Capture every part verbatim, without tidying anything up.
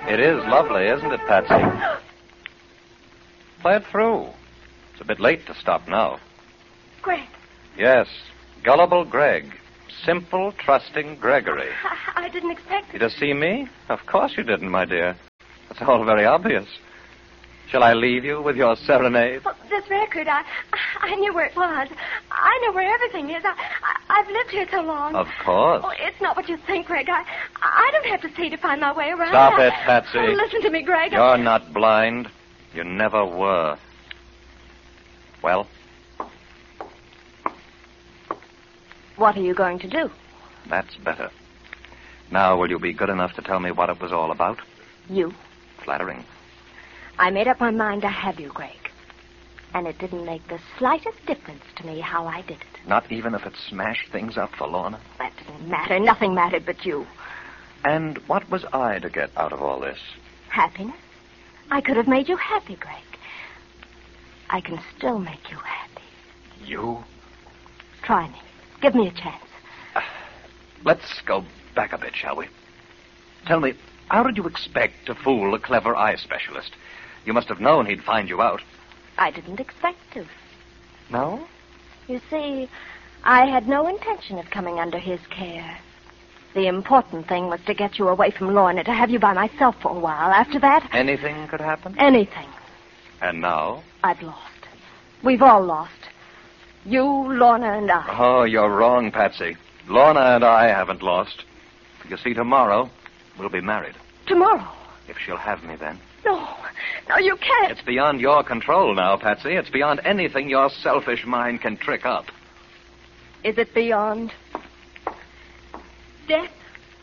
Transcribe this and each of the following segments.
It is lovely, isn't it, Patsy? Play it through. It's a bit late to stop now. Greg. Yes, gullible Greg. Simple, trusting Gregory. I, I didn't expect You to see me? Of course you didn't, my dear. That's all very obvious. Shall I leave you with your serenade? Well, this record, I I knew where it was. I know where everything is. I, I, I've lived here so long. Of course. Oh, it's not what you think, Greg. I I don't have to see to find my way around. Stop I, it, Patsy. Oh, listen to me, Greg. You're not blind. You never were. Well? What are you going to do? That's better. Now, will you be good enough to tell me what it was all about? You? Flattering. I made up my mind to have you, Greg. And it didn't make the slightest difference to me how I did it. Not even if it smashed things up for Lorna? That didn't matter. Nothing mattered but you. And what was I to get out of all this? Happiness? I could have made you happy, Greg. I can still make you happy. You? Try me. Give me a chance. Uh, let's go back a bit, shall we? Tell me, how did you expect to fool a clever eye specialist? You must have known he'd find you out. I didn't expect to. No? You see, I had no intention of coming under his care. The important thing was to get you away from Lorna, to have you by myself for a while. After that... Anything could happen? Anything. And now? I've lost. We've all lost. You, Lorna, and I. Oh, you're wrong, Patsy. Lorna and I haven't lost. You see, tomorrow, we'll be married. Tomorrow? If she'll have me then. No. No, you can't. It's beyond your control now, Patsy. It's beyond anything your selfish mind can trick up. Is it beyond death?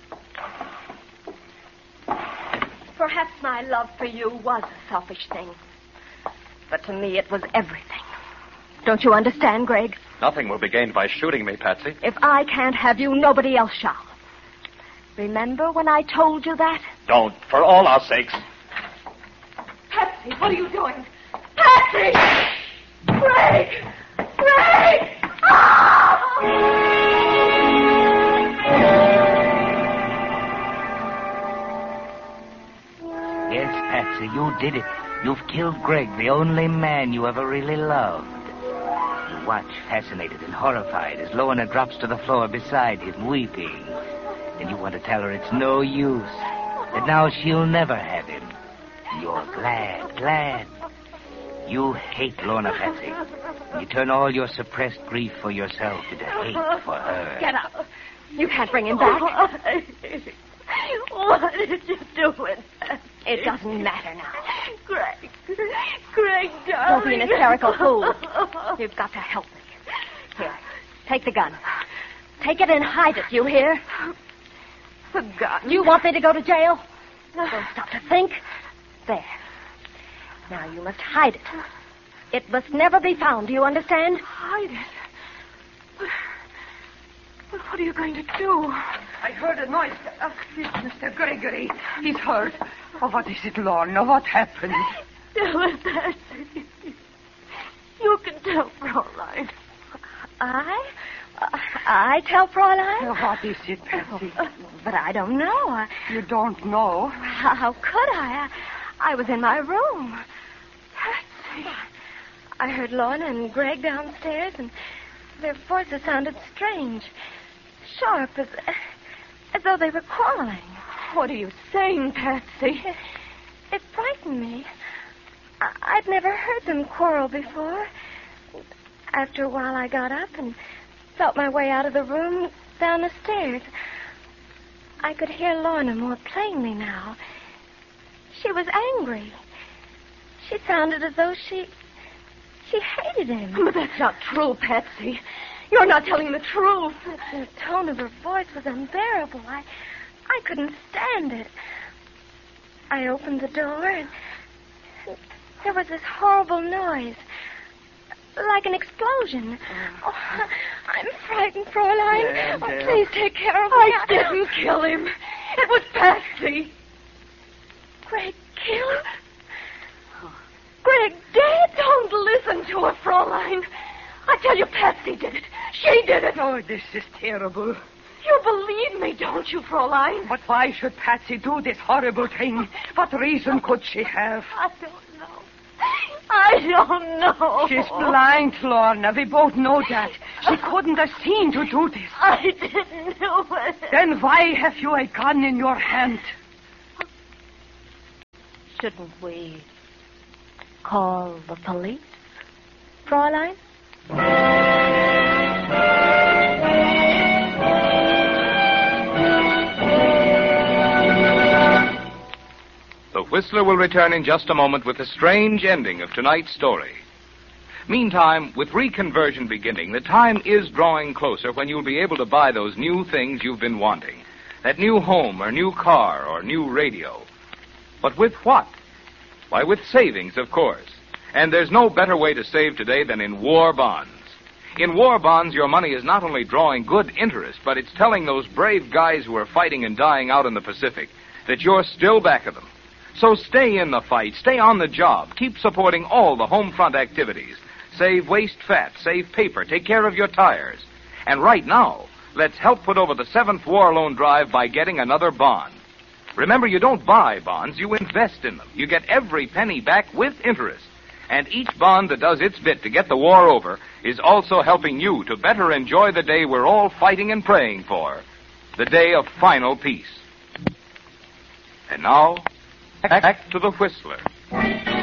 Perhaps my love for you was a selfish thing. But to me, it was everything. Don't you understand, Greg? Nothing will be gained by shooting me, Patsy. If I can't have you, nobody else shall. Remember when I told you that? Don't, for all our sakes. Patsy, what are you doing? Patsy! Greg! Greg! Ah! Yes, Patsy, you did it. You've killed Greg, the only man you ever really loved. You watch, fascinated and horrified, as Lorna drops to the floor beside him, weeping. And you want to tell her it's no use, that now she'll never have him. And you're glad, glad. You hate Lorna, Patsy. And you turn all your suppressed grief for yourself into hate for her. Get up. You can't bring him back. What did you do with that? It doesn't matter now. Greg. Greg, darling. Don't be an hysterical fool. You've got to help me. Here, take the gun. Take it and hide it, you hear? The gun? You want me to go to jail? Don't stop to think. There. Now you must hide it. It must never be found, do you understand? Hide it? But, but what are you going to do? I heard a noise. Uh, Mister Gregory, he's hurt. Oh, what is it, Lorna? What happened? Tell us, Patsy. You can tell Fraulein. I? Uh, I tell Fraulein? Uh, what is it, Patsy? Uh, but I don't know. I, you don't know? How, how could I? I? I was in my room. Patsy. I heard Lorna and Greg downstairs, and their voices sounded strange. Sharp, as, as though they were quarreling. What are you saying, Patsy? It, it frightened me. I, I'd never heard them quarrel before. After a while, I got up and felt my way out of the room down the stairs. I could hear Lorna more plainly now. She was angry. She sounded as though she... she hated him. But that's not true, Patsy. You're not telling the truth. The tone of her voice was unbearable. I, I couldn't stand it. I opened the door, and there was this horrible noise, like an explosion. Oh, I'm frightened, Fraulein. Yes, oh, yes. please take care of me. I didn't kill him. It was Patsy. Greg killed? Greg dead? Don't listen to her, Fraulein. I tell you, Patsy did it. She did it. Oh, this is terrible. You believe me, don't you, Fraulein? But why should Patsy do this horrible thing? What reason could she have? I don't know. I don't know. She's blind, Lorna. We both know that. She couldn't have seen to do this. I didn't do it. Then why have you a gun in your hand? Shouldn't we call the police, Fraulein? The Whistler will return in just a moment with the strange ending of tonight's story. Meantime, with reconversion beginning, the time is drawing closer when you'll be able to buy those new things you've been wanting. That new home or new car or new radio. But with what? Why, with savings, of course. And there's no better way to save today than in war bonds. In war bonds, your money is not only drawing good interest, but it's telling those brave guys who are fighting and dying out in the Pacific that you're still back of them. So stay in the fight, stay on the job, keep supporting all the home front activities. Save waste fat, save paper, take care of your tires. And right now, let's help put over the seventh War Loan Drive by getting another bond. Remember, you don't buy bonds, you invest in them. You get every penny back with interest. And each bond that does its bit to get the war over is also helping you to better enjoy the day we're all fighting and praying for. The day of final peace. And now, back to the Whistler.